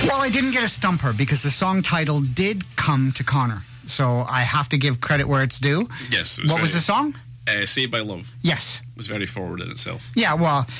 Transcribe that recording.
Well, I didn't get a stumper because the song title did come to Connor. So I have to give credit where it's due. Yes. What was the song? Saved by Love. Yes. It was very forward in itself. Yeah, well,